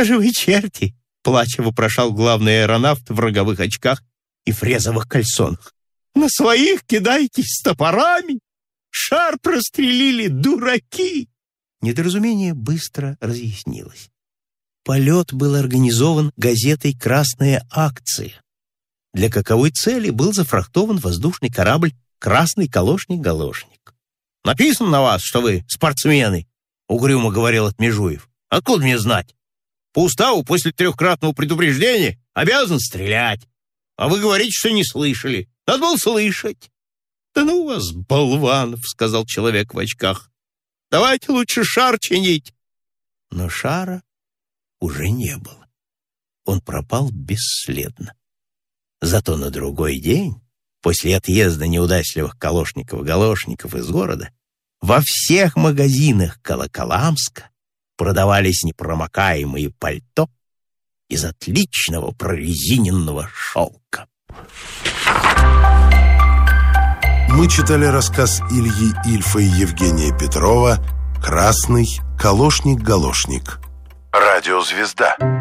что же вы, черти?» — плача вопрошал главный аэронавт в роговых очках и фрезовых кальсонах. «На своих кидайтесь с топорами? Шар прострелили, дураки!» Недоразумение быстро разъяснилось. Полет был организован газетой «Красная акция», для каковой цели был зафрахтован воздушный корабль «Красный калошник-галошник». «Написано на вас, что вы спортсмены», — угрюмо говорил Отмежуев. «Откуда мне знать? По уставу после 3-кратного предупреждения обязан стрелять. А вы говорите, что не слышали. Надо было слышать». «Да ну вас, болванов», — сказал человек в очках. «Давайте лучше шар чинить». Но шара уже не было. Он пропал бесследно. Зато на другой день, после отъезда неудачливых калошников-галошников из города, во всех магазинах Колоколамска продавались непромокаемые пальто из отличного прорезиненного шелка. Мы читали рассказ Ильи Ильфа и Евгения Петрова «Красный калошник-галошник». Радиозвезда.